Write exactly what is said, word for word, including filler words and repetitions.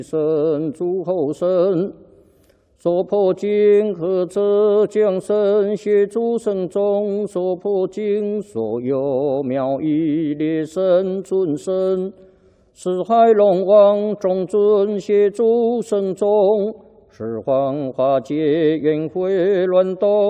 神诸后生，所破经和浙江省协助省中所破经所有妙义列神尊神，四海龙王众尊协助省中，十方化解冤会乱动。